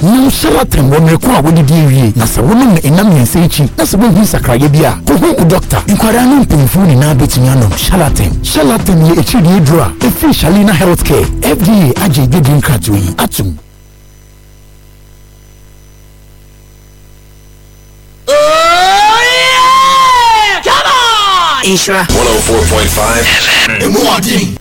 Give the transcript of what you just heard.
Now Charlatan will require what did you na sa woman enam yensechi na sa wohu sakraye bia ko hu doctor inkwara no mpemfu ni na betimiano Charlatan ye echidi edura efi Shalina Healthcare FDA aje gedin kratui atum. Isra 104.5 FM.